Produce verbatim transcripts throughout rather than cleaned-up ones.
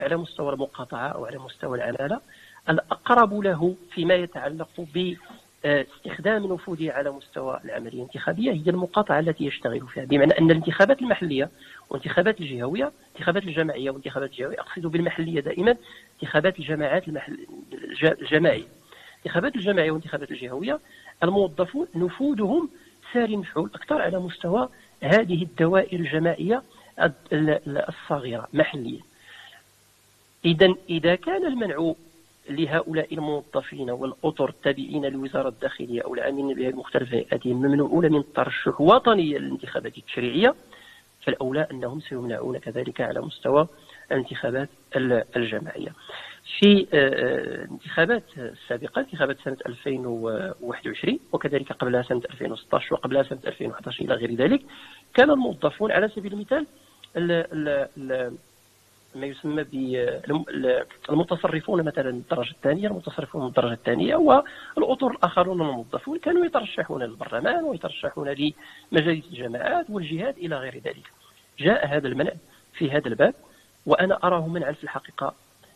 على مستوى المقاطعة أو على مستوى العمالة، الأقرب له فيما يتعلق باستخدام نفوذه على مستوى العملية الانتخابية هي المقاطعة التي يشتغل فيها، بمعنى أن الانتخابات المحلية والانتخابات الجهوية، الانتخابات الجماعية والانتخابات الجهوية، أقصد بالمحلية دائما انتخابات الجماعات المحل... الجماعية، الانتخابات الجماعية والانتخابات الجهوية الموظفون نفوذهم ساري مفعول أكثر على مستوى هذه الدوائر الجماعية الصغيرة محليا. إذا إذا كان المنع لهؤلاء الموظفين والأطر التابعين لوزارة الداخلية أو العاملين بها بمختلف هيئاتهم ممنوعون من الترشح وطنيا للانتخابات التشريعية، فالأولى أنهم سيمنعون كذلك على مستوى الانتخابات الجماعية. في الانتخابات السابقة، انتخابات سنة ألفين وواحد وعشرين وكذلك قبلها سنة ألفين وستة عشر وقبلها سنة ألفين وأحد عشر إلى غير ذلك، كان الموظفون على سبيل المثال ال ال ال ما يسمى بالمتصرفون مثلا الدرجة الثانية، المتصرفون الدرجة الثانية والأطر الآخرون الموظفون كانوا يترشحون للبرلمان ويترشحون لمجالس الجماعات والجهات إلى غير ذلك. جاء هذا المنع في هذا الباب، وأنا أراه منعا في الحقيقة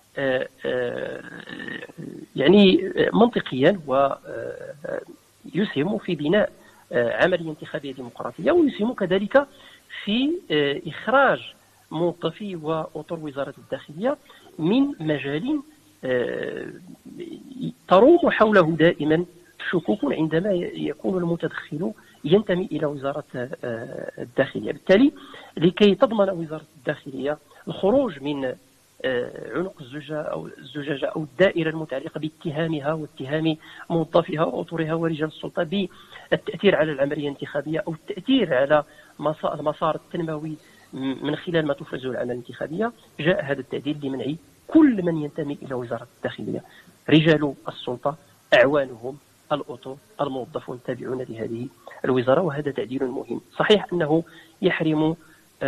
يعني منطقيا ويسهم في بناء عملية انتخابية ديمقراطية، ويسهم كذلك في إخراج موظفي وأطر وزارة الداخلية من مجال تروم حوله دائما شكوك عندما يكون المتدخل ينتمي إلى وزارة الداخلية. بالتالي لكي تضمن وزارة الداخلية الخروج من عنق الزجاجة أو الزجاجة أو الدائرة المتعلقة باتهامها واتهام موظفيها وأطرها ورجال السلطة بالتأثير على العملية الانتخابية أو التأثير على المسار التنموي من خلال ما تفرزه العملية الانتخابية، جاء هذا التعديل لمنع كل من ينتمي إلى وزارة الداخلية، رجال السلطة، أعوانهم، الأطر، الموظفون التابعون لهذه الوزارة. وهذا تعديل مهم. صحيح أنه يحرم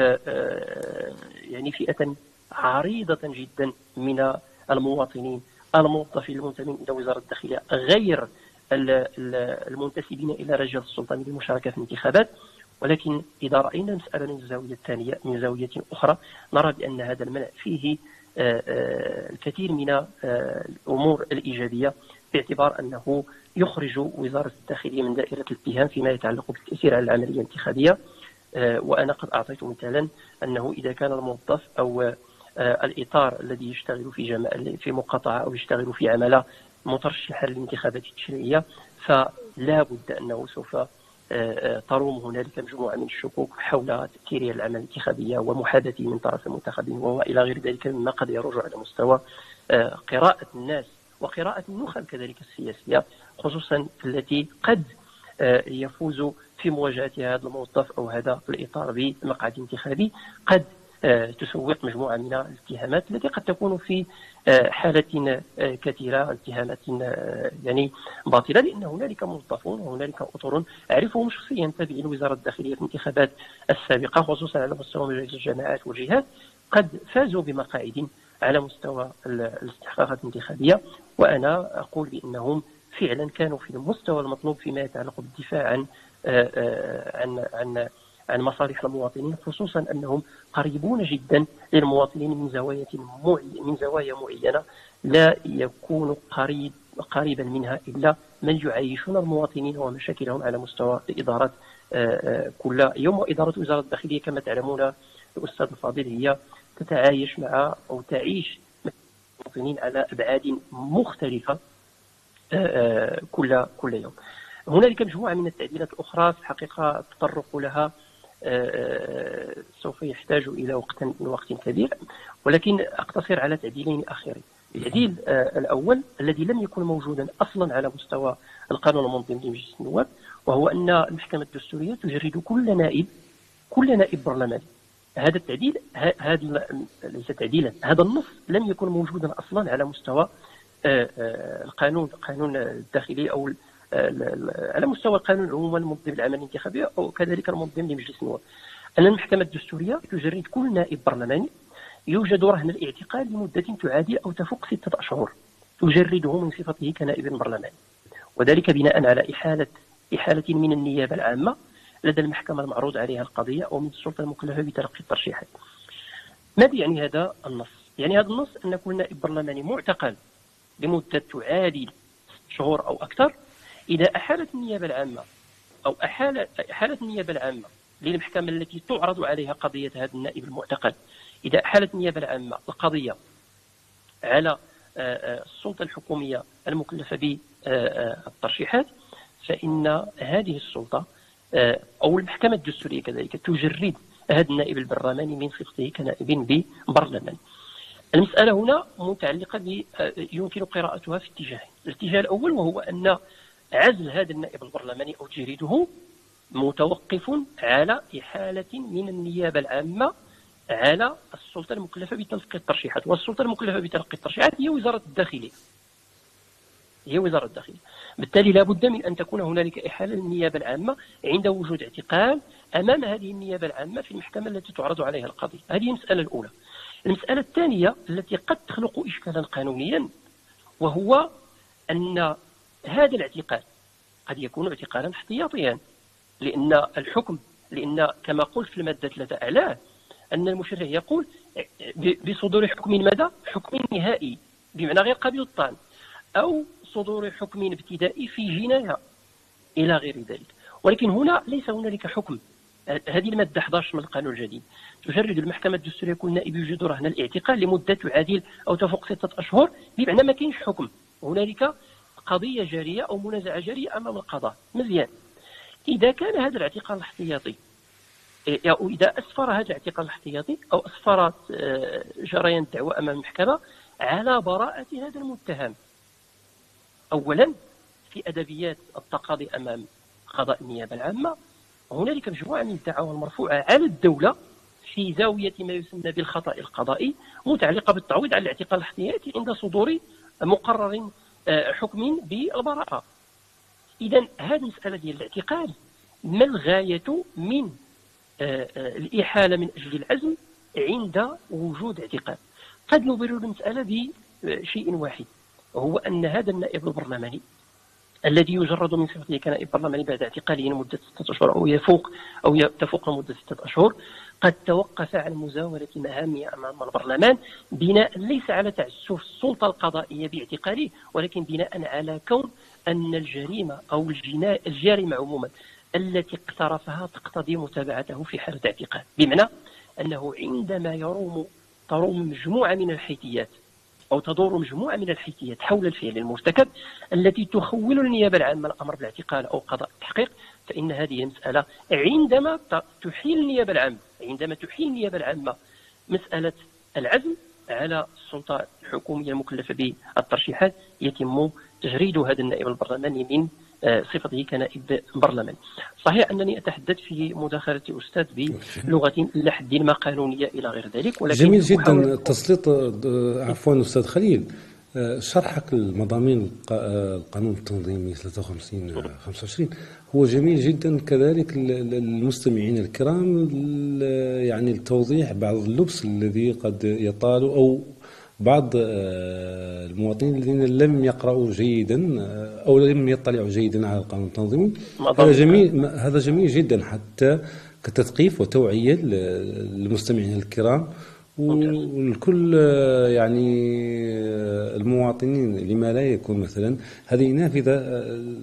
يعني فئة عريضة جدا من المواطنين الموظفين المنتمين إلى وزارة الداخلية غير المنتسبين إلى رجال السلطة من المشاركة في الانتخابات، ولكن إذا رأينا المسألة من الزاوية الثانية من زاوية أخرى نرى بأن هذا المنع فيه الكثير من الأمور الإيجابية، باعتبار أنه يخرج وزارة الداخلية من دائرة الاتهام فيما يتعلق بالتأثير على العملية الانتخابية. وأنا قد أعطيت مثالا أنه إذا كان الموظف أو الإطار الذي يشتغل في جماعة في مقاطعة أو يشتغل في عمالة مترشحة للانتخابات التشريعية، فلا بد أنه سوف تروم هنالك مجموعة من الشكوك حول تأثير العملية الانتخابية ومحادثة من طرف المنتخبين وإلى غير ذلك مما قد يرجع على مستوى قراءة الناس وقراءة النخب كذلك السياسية، خصوصا التي قد يفوز في مواجهة هذا الموظف أو هذا الإطار بمقعد انتخابي، قد تسوق مجموعة من الاتهامات التي قد تكون في حالة كثيرة اتهامات يعني باطلة، لأن هنالك موظفون وهنالك أطر أعرفهم شخصيا تابعين لوزارة الداخلية في الانتخابات السابقة، خصوصا على مستوى مجالس الجماعات والجهات، قد فازوا بمقاعد على مستوى الاستحقاقات الانتخابية. وأنا أقول بأنهم فعلا كانوا في المستوى المطلوب فيما يتعلق بالدفاع عن عن عن عن مصالح المواطنين، خصوصا أنهم قريبون جدا للمواطنين من زوايا من زوايا معينة لا يكون قريب قريبا منها إلا من يعيشون المواطنين ومشاكلهم على مستوى الإدارات كل يوم. وإدارة وزارة الداخلية كما تعلمون الأستاذ الفاضل هي تتعايش مع أو تعيش مع المواطنين على أبعاد مختلفة كل كل يوم. هنالك مجموعة من التعديلات الأخرى في الحقيقة التطرق لها سوف يحتاج إلى وقت وقت كبير، ولكن أقتصر على تعديلين أخيرين. التعديل الأول الذي لم يكن موجودا أصلا على مستوى القانون المنظم لمجلس النواب، وهو أن المحكمة الدستورية تجرد كل نائب كل نائب برلماني. هذا التعديل هذا ليس تعديلا، هذا النص لم يكن موجودا أصلا على مستوى القانون القانون الداخلي أو على مستوى القانون عموما المنظم للعملية الانتخابية أو كذلك المنظم لمجلس النواب، أن المحكمة الدستورية تجرد كل نائب برلماني يوجد رهن الاعتقال لمدة تعادل أو تفوق ستة أشهر، تجرده من صفته كنائب برلماني، وذلك بناء على إحالة إحالة من النيابة العامة لدى المحكمة المعروض عليها القضية أو من السلطة المكلفة بتلقي الترشيحات. ماذا يعني هذا النص؟ يعني هذا النص أن كل نائب برلماني معتقل لمدة تعادل ست شهور أو أكثر إذا أحالت النيابة العامة أو أحال أحالت النيابة العامة للمحكمة التي تعرض عليها قضية هذا النائب المعتقل، إذا أحالت النيابة العامة القضية على السلطة الحكومية المكلفة بالترشيحات، فإن هذه السلطة أو المحكمة الدستورية كذلك تجرد هذا النائب البرلماني من صفته كنائب ببرلمان. المسألة هنا متعلقة ب يمكن قراءتها في اتجاهين. الاتجاه الأول وهو أن عزل هذا النائب البرلماني أو تجريده متوقف على إحالة من النيابة العامة على السلطة المكلفة بتلقي الترشيحات، والسلطة المكلفة بتلقي الترشيحات هي وزارة الداخلية هي وزارة الداخلية. بالتالي لا بد من أن تكون هنالك إحالة للنيابة العامة عند وجود اعتقال أمام هذه النيابة العامة في المحكمة التي تعرض عليها القضية. هذه المسألة الأولى. المسألة الثانية التي قد تخلق إشكالا قانونيا وهو أن هذا الاعتقال قد يكون اعتقالا احتياطيا، لأن الحكم لأن كما قلت في المادة ثلاثة أعلاه أن المشرع يقول بصدور حكم ماذا؟ حكم نهائي بمعنى غير قابل للطعن، أو صدور حكم ابتدائي في جناية إلى غير ذلك. ولكن هنا ليس هنالك حكم. هذه المادة أحد عشر من القانون الجديد تجرد المحكمة الدستورية كل نائب يوجد رهن الاعتقال لمدة تعادل أو تفوق ستة أشهر، بمعنى ما كاينش حكم، هنالك قضية جارية أو منازعة جارية أمام القضاء. مزيان. إذا كان هذا الاعتقال الاحتياطي أو إذا أسفر هذا الاعتقال الاحتياطي أو أسفرت جريان الدعوة أمام المحكمة على براءة هذا المتهم، أولا في أدبيات التقاضي أمام قضاء النيابة العامة هنالك مجموعة من الدعاوى المرفوعة على الدولة في زاوية ما يسمى بالخطأ القضائي متعلقة بالتعويض على الاعتقال الاحتياطي عند صدور مقرر حكم بالبراءة. إذا هذه المسألة ديال الاعتقال ما الغاية من الإحالة من أجل العزم عند وجود اعتقال؟ قد نبرر المسألة بشيء واحد، وهو أن هذا النائب البرلماني الذي يجرد من صفته كنائب برلماني بعد اعتقاله لمدة ستة أشهر أو يفوق أو تفوق مدة ستة أشهر قد توقف عن مزاولة مهامه أمام البرلمان بناء ليس على تعسف السلطة القضائية باعتقاله، ولكن بناء على كون أن الجريمة أو الجريمة عموما التي اقترفها تقتضي متابعته في حالة اعتقال، بمعنى أنه عندما يروم تروم مجموعة من الحيثيات أو تدور مجموعة من الحيثيات حول الفعل المرتكب التي تخول النيابة العامة الأمر بالاعتقال أو قضاء التحقيق، فإن هذه المسألة عندما تحيل النيابة العامة عندما تحيل النيابة العامة مسألة العزم على السلطة الحكومية المكلفة بالترشيحات يتم تجريد هذا النائب البرلماني من صفته كنائب برلماني. صحيح أنني أتحدث في مداخلة أستاذ بلغة إلى حد ما قانونية إلى غير ذلك، ولكن جميل جدا تسليط عفوا أستاذ خليل شرحك المضامين القانون التنظيمي ثلاثة وخمسين خمسة وعشرين هو جميل جدا، كذلك للمستمعين الكرام يعني التوضيح بعض اللبس الذي قد يطال أو بعض المواطنين الذين لم يقرأوا جيدا أو لم يطلعوا جيدا على القانون التنظيمي. هذا جميل هذا جميل جدا حتى كتثقيف وتوعية للمستمعين الكرام والكل يعني المواطنين، لما لا يكون مثلا هذه نافذة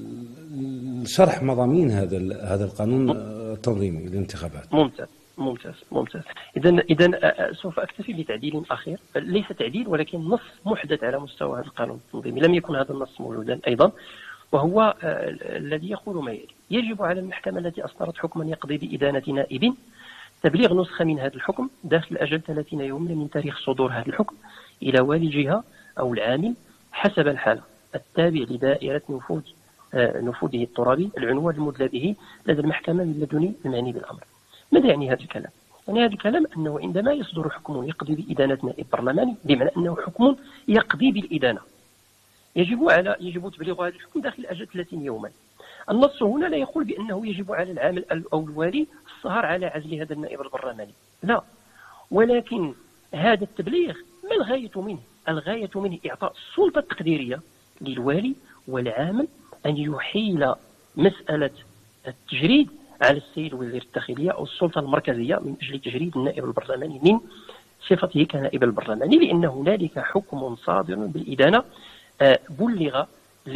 شرح مضامين هذا هذا القانون التنظيمي للانتخابات. ممتاز ممتاز ممتاز. إذا إذا سوف أكتفي بتعديل أخير، ليس تعديل ولكن نص محدث على مستوى هذا القانون التنظيمي، لم يكن هذا النص موجودا أيضا، وهو الذي يقول ما يلي: يجب على المحكمة التي أصدرت حكما يقضي بإدانة نائب تبليغ نسخة من هذا الحكم داخل أجل ثلاثين يوما من تاريخ صدور هذا الحكم إلى والي الجهة أو العامل حسب الحالة التابع لدائرة نفوذ نفوذه الترابي العنوان المدلى به لدى المحكمة من لدن المعني بالأمر. ماذا يعني هذا الكلام؟ يعني هذا الكلام أنه عندما يصدر حكم يقضي بإدانة نائب برلماني، بمعنى أنه حكم يقضي بالإدانة، يجب على يجب تبليغ هذا الحكم داخل أجل ثلاثين يوما. النص هنا لا يقول بأنه يجب على العامل أو الوالي السهر على عزل هذا النائب البرلماني، لا، ولكن هذا التبليغ ما الغاية منه؟ الغاية منه إعطاء السلطة التقديرية للوالي والعامل أن يحيل مسألة التجريد على السيد وزير الداخلية أو السلطة المركزية من أجل تجريد النائب البرلماني من صفته كنائب البرلماني، لأن هنالك حكم صادر بالإدانة بلغ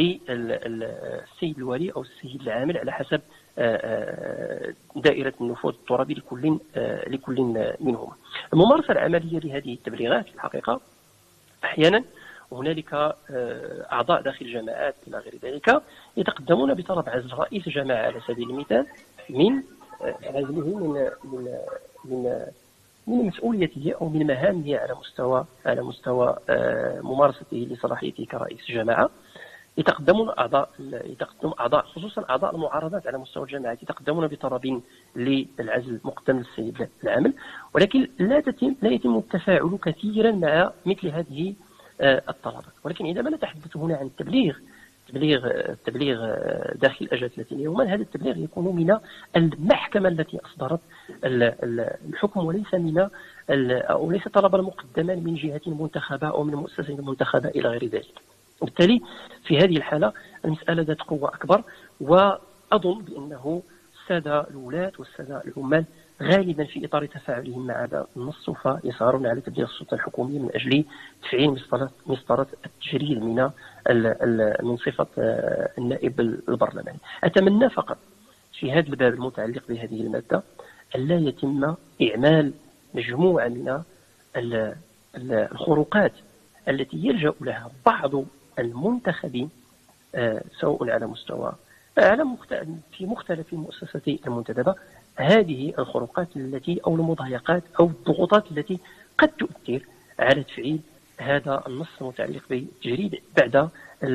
للسيد الوالي أو السيد العامل على حسب دائرة النفوذ الترابي لكل لكل منهما. الممارسة العملية لهذه التبليغات في الحقيقة أحيانا هنالك أعضاء داخل الجماعات إلى غير ذلك يتقدمون بطلب عزل رئيس جماعة على سبيل المثال من عزله من من من من مسؤوليته أو من مهامه على مستوى على مستوى ممارسته لصلاحيته كرئيس جماعة. يتقدمون أعضاء يتقدم أعضاء خصوصا أعضاء المعارضات على مستوى الجماعة يتقدمون بطلب للعزل مقدم للسيد العامل، ولكن لا تتم لا يتم التفاعل كثيرا مع مثل هذه الطلبات. ولكن عندما نتحدث هنا عن التبليغ تبليغ التبليغ داخل الأجازة ثلاثين يوما، هذا التبليغ يكون من المحكمة التي أصدرت الحكم وليس من أو ليس طلبا مقدما من جهة منتخبة أو من مؤسسة منتخبة إلى غير ذلك. وبالتالي في هذه الحالة المسألة ذات قوة أكبر، وأظن بأنه السادة الولاة والسادة العمال غالبا في إطار تفاعلهم مع هذا النص فيسعرون على تبليغ السلطة الحكومية من أجل تفعيل مسطرة التجريد من من صفة النائب البرلماني. أتمنى فقط في هذا الباب المتعلق بهذه المادة ألا يتم إعمال مجموعة من الخروقات التي يلجأ لها بعض المنتخبين سواء على مستوى على في مختلف المؤسسات المنتدبة. هذه الخروقات التي أو المضايقات أو الضغوطات التي قد تؤثر على تفعيل هذا النص المتعلق بالتجريد بعد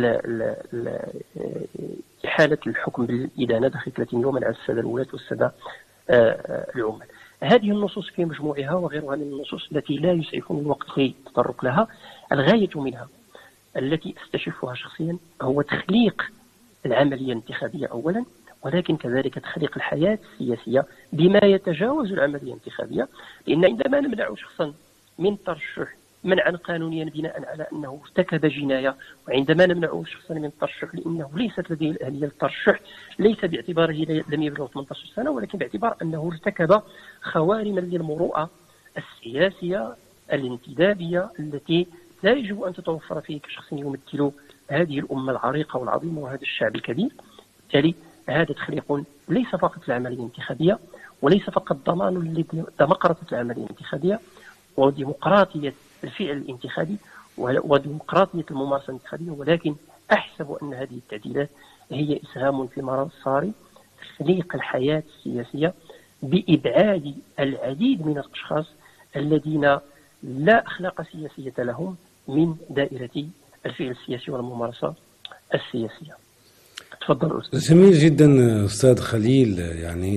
إحالة الحكم بالإدانة داخل ثلاثين يوما على السادة الولاة والسادة العمال. هذه النصوص في مجموعها وغيرها من النصوص التي لا يسعفني الوقت في التطرق لها، الغاية منها التي استشفها شخصيا هو تخليق العملية الانتخابية أولا، ولكن كذلك تخليق الحياة السياسية بما يتجاوز العملية الانتخابية. لأن عندما نمنع شخصا من الترشح منعا قانونيا بناء على أنه ارتكب جناية، وعندما نمنع شخصا من الترشح لأنه ليست لديه الأهلية للترشح ليس باعتباره لم يبلغ ثمانية عشر سنة، ولكن باعتبار أنه ارتكب خوارما للمروءة السياسية الانتدابية التي لا يجب أن تتوفر فيه كشخص يمثل هذه الأمة العريقة والعظيمة وهذا الشعب الكبير. بالتالي هذا تخليق ليس فقط العملية الانتخابية وليس فقط ضمان لديمقراطية العملية الانتخابية وديمقراطية الفعل الانتخابي وديمقراطية الممارسة الانتخابية، ولكن أحسب أن هذه التعديلات هي إسهام في مسار تخليق الحياة السياسية بإبعاد العديد من الأشخاص الذين لا أخلاق سياسية لهم من دائرة الفعل السياسي والممارسة السياسية. تفضل أستاذ. جميل جدا أستاذ خليل. يعني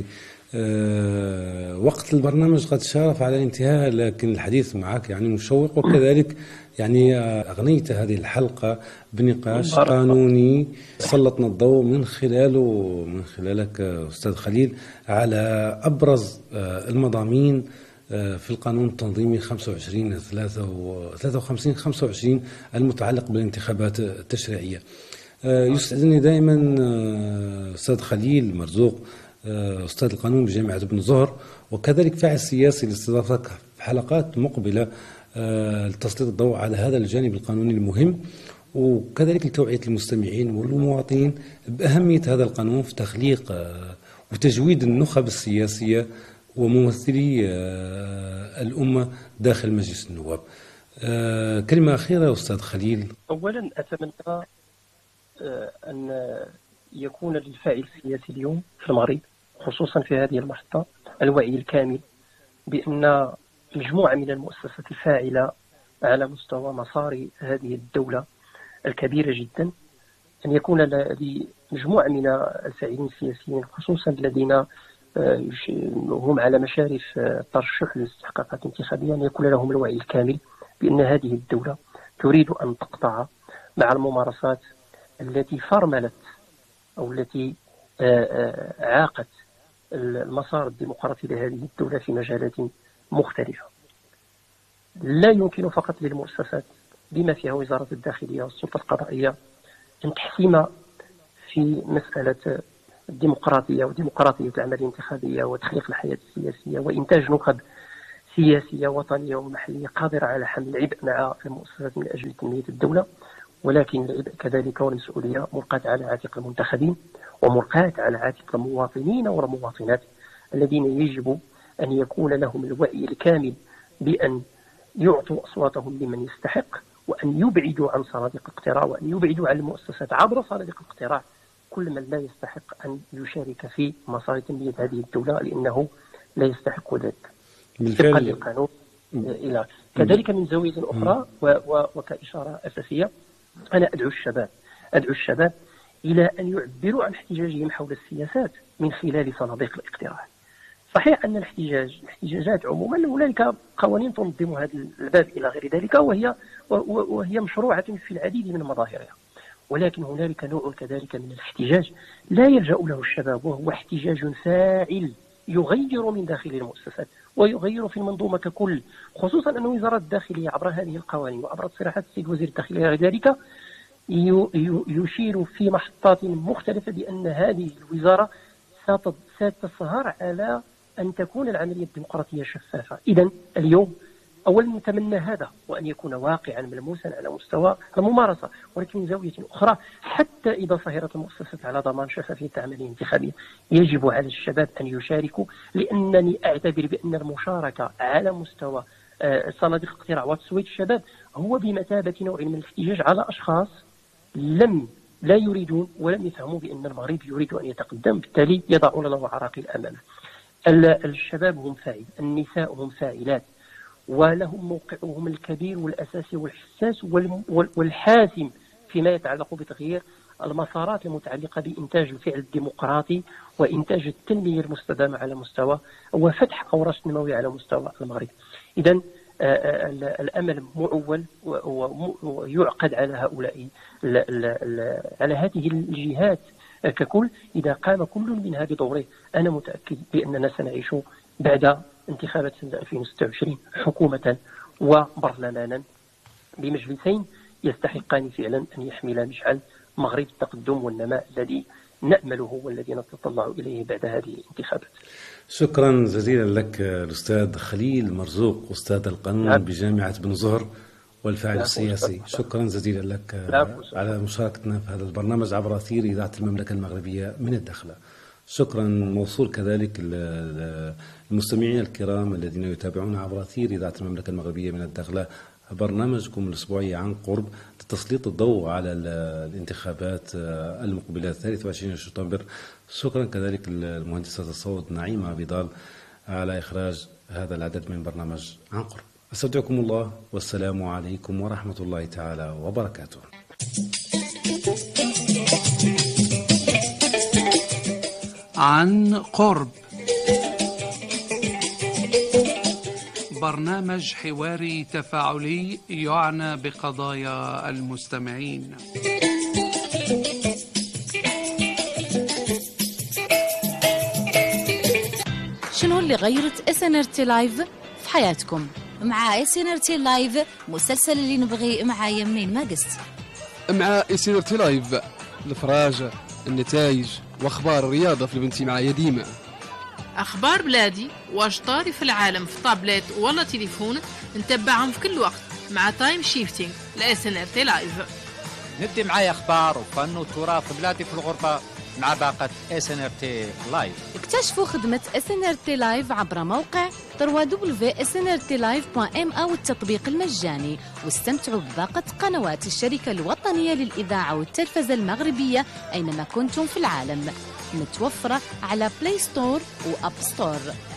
أه وقت البرنامج قد شارف على الانتهاء، لكن الحديث معك يعني مشوق، وكذلك يعني أغنيت هذه الحلقة بنقاش قانوني سلطنا الضوء من خلاله من خلالك أستاذ خليل على أبرز المضامين في القانون التنظيمي خمسة وعشرين ثلاثة وخمسين خمسة وعشرين المتعلق بالانتخابات التشريعية. يسعدني دائما أستاذ خليل مرزوق أستاذ القانون بجامعة ابن زهر، وكذلك فاعل سياسي لاستضافتك في حلقات مقبلة لتسليط الضوء على هذا الجانب القانوني المهم، وكذلك لتوعية المستمعين والمواطنين بأهمية هذا القانون في تخليق وتجويد النخب السياسية وممثلي الأمة داخل مجلس النواب. كلمة أخيرة أستاذ خليل. أولا أتمنى أن يكون للفاعل السياسي اليوم في المغرب خصوصا في هذه المحطة الوعي الكامل بأن مجموعة من المؤسسات الفاعلة على مستوى مسار هذه الدولة الكبيرة جدا، أن يكون لمجموعة من الفاعلين السياسيين خصوصا الذين هم على مشارف الترشح للاستحقاقات الانتخابية أن يكون لهم الوعي الكامل بأن هذه الدولة تريد أن تقطع مع الممارسات التي فرملت أو التي عاقت المسار الديمقراطي لهذه الدولة في مجالات مختلفة. لا يمكن فقط للمؤسسات بما فيها وزارة الداخلية والسلطة القضائية أن تحسم في مسألة الديمقراطية وديمقراطية العملية الانتخابية وتخليق الحياة السياسية وإنتاج نخب سياسية وطنية ومحلية قادرة على حمل العبء مع المؤسسات من أجل تنمية الدولة، ولكن العبء كذلك والمسؤولية ملقاة على عاتق المنتخبين وملقاة على عاتق المواطنين والمواطنات الذين يجب أن يكون لهم الوعي الكامل بأن يعطوا أصواتهم لمن يستحق، وأن يبعدوا عن صناديق الاقتراع، وأن يبعدوا عن المؤسسات عبر صناديق الاقتراع كل من لا يستحق أن يشارك في مسار تنمية هذه الدولة، لأنه لا يستحق ذلك طبقا للقانون. إلى كذلك من زاوية أخرى وكإشارة أساسية، أنا أدعو الشباب أدعو الشباب إلى أن يعبروا عن احتجاجهم حول السياسات من خلال صناديق الاقتراع. صحيح أن الاحتجاج الاحتجاجات عموما هنالك قوانين تنظم هذا الباب إلى غير ذلك، وهي وهي مشروعة في العديد من مظاهرها، ولكن هنالك نوع كذلك من الاحتجاج لا يلجأ له الشباب، وهو احتجاج فاعل يغير من داخل المؤسسات ويغير في المنظومة ككل، خصوصا أن وزارة الداخلية عبر هذه القوانين وعبر تصريحات السيد وزير الداخلية غير ذلك يشير في محطات مختلفة بأن هذه الوزارة ستسهر على أن تكون العملية الديمقراطية شفافة. إذن اليوم أولا نتمنى هذا وأن يكون واقعا ملموسا على مستوى الممارسة، ولكن من زاوية أخرى حتى إذا سهرت المؤسسات على ضمان شفافية العملية الانتخابية يجب على الشباب أن يشاركوا، لأنني أعتبر بأن المشاركة على مستوى صناديق الاقتراع وتصويت الشباب هو بمثابة نوع من الاحتجاج على أشخاص لم لا يريدون ولم يفهموا بأن المغرب يريد أن يتقدم، بالتالي يضعون له عراقيل أمامه. الشباب هم فاعل، النساء هم فاعلات، ولهم موقعهم الكبير والأساسي والحساس والحاسم فيما يتعلق بتغيير المسارات المتعلقة بإنتاج الفعل الديمقراطي وإنتاج التنمية المستدامة على مستوى وفتح أوراش تنموية على مستوى المغرب. إذن الأمل مؤول ويعقد على هؤلاء على هذه الجهات ككل. إذا قام كل منها بدوره أنا متأكد بأننا سنعيش بعد انتخابات سنة ألفين وستة وعشرين حكومة وبرلمانا بمجلسين يستحقان فعلا أن يحملا مشعل مغرب التقدم والنماء الذي نأمله والذي نتطلع إليه بعد هذه الانتخابات. شكرا جزيلا لك الأستاذ خليل مرزوق، أستاذ القانون نعم. بجامعة بن زهر والفاعل السياسي. شكرا جزيلا لك على مشاركتنا في هذا البرنامج عبر أثير إذاعة المملكة المغربية من الداخلة. شكرا موصول كذلك للمستمعين الكرام الذين يتابعون عبر أثير إذاعة المملكة المغربية من الداخلة برنامجكم الأسبوعي عن قرب لتسليط الضوء على الانتخابات المقبلة ثلاثة وعشرين شباط. شكرا كذلك للمهندسة الصوت نعيمة بضال على إخراج هذا العدد من برنامج عن قرب. أستودعكم الله والسلام عليكم ورحمة الله تعالى وبركاته. عن قرب، برنامج حواري تفاعلي يعنى بقضايا المستمعين. شنو اللي غيرت اس ان ار تي لايف في حياتكم؟ مع اس ان ار تي لايف مسلسل اللي نبغي معايا منين ما قست. مع اس ان ار تي لايف الفراج، النتائج واخبار الرياضه في البنتي معايا ديما. اخبار بلادي واش طاري في العالم في طابلت ولا تليفون نتبعهم في كل وقت مع تايم شيفتينج لاس ان ار تي لايف. ندي معايا اخبار وفن وتراث بلادي في الغرفه مع باقة اس ان ار تي لايف. اكتشفوا خدمة اس ان ار تي لايف عبر موقع دبليو دبليو دبليو دوت اس ان ار تي لايف دوت ام او التطبيق المجاني، واستمتعوا بباقة قنوات الشركة الوطنية للإذاعة والتلفزة المغربية أينما كنتم في العالم، متوفرة على بلاي ستور وأب ستور.